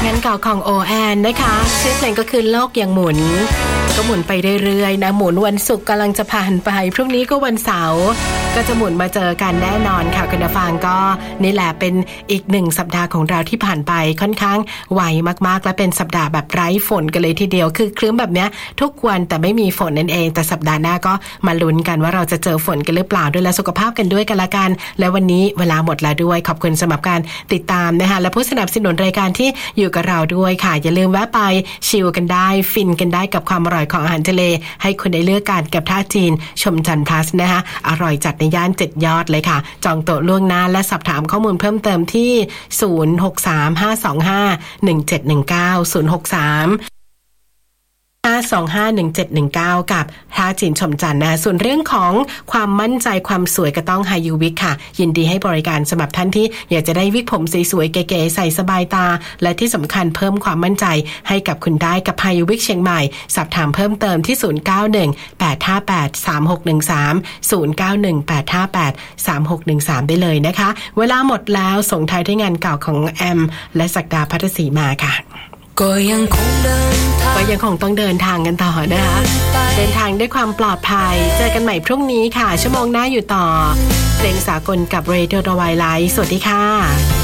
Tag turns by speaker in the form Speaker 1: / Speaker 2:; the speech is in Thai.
Speaker 1: งานเก่าของโอแอนนะคะชื่อเพลงก็คือโลกยังหมุนก็หมุนไปเรื่อยๆนะหมุนวันศุกร์กำลังจะผ่านไปพรุ่งนี้ก็วันเสาร์ก็จะหมุนมาเจอกันแน่นอนค่ะคุณผู้ฟังก็นี่แหละเป็นอีก1สัปดาห์ของเราที่ผ่านไปค่อนข้างไวมากๆและเป็นสัปดาห์แบบไร้ฝนกันเลยทีเดียวคือครึ้มแบบเนี้ยทุกวันแต่ไม่มีฝนนั่นเองแต่สัปดาห์หน้าก็มาลุ้นกันว่าเราจะเจอฝนกันหรือเปล่าด้วยและสุขภาพกันด้วยกันละกันและวันนี้เวลาหมดแล้วด้วยขอบคุณสำหรับการติดตามนะคะและผู้สนับสนุนรายการที่อยู่กับเราด้วยค่ะอย่าลืมแวะไปชิลกันได้ฟินกันได้กับความอร่อยของอาหารทะเลให้คุณได้เลือกกันกับท่าจีนชมจันทร์พลัสนะคะอร่อยจัดในย่าน7ยอดเลยค่ะจองโต๊ะล่วงหน้าและสอบถามข้อมูลเพิ่มเติมที่0635251719 5251719กับท่าจีนชมจันทร์นะส่วนเรื่องของความมั่นใจความสวยก็ต้องไฮยูวิกค่ะยินดีให้บริการสำหรับท่านที่อยากจะได้วิกผมสวยๆเก๋ๆใส่สบายตาและที่สำคัญเพิ่มความมั่นใจให้กับคุณได้กับไฮยูวิกเชียงใหม่สอบถามเพิ่มเติมที่0918583613 ได้เลยนะคะเวลาหมดแล้วส่งท้ายด้วยงานเก่าของแอมและศักดาภัทรศรีมาค่ะก็ยังคงต้องเดินทางกันต่อนะคะเดินทางด้วยความปลอดภัยเจอกันใหม่พรุ่งนี้ค่ะชั่วโมงหน้าอยู่ต่อเพลงสากลกับ Radio Twilight สวัสดีค่ะ